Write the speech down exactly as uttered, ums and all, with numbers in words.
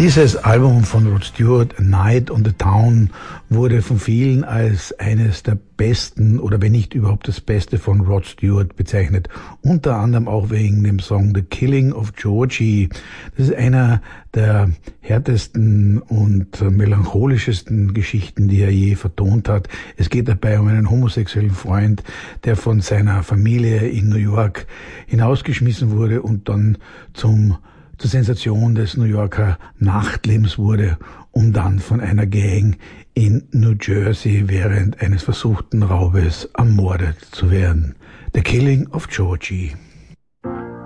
Dieses Album von Rod Stewart, A Night on the Town, wurde von vielen als eines der besten oder wenn nicht überhaupt das Beste von Rod Stewart bezeichnet. Unter anderem auch wegen dem Song The Killing of Georgie. Das ist einer der härtesten und melancholischesten Geschichten, die er je vertont hat. Es geht dabei um einen homosexuellen Freund, der von seiner Familie in New York hinausgeschmissen wurde und dann zum zur Sensation des New Yorker Nachtlebens wurde, um dann von einer Gang in New Jersey während eines versuchten Raubes ermordet zu werden. The Killing of Georgie.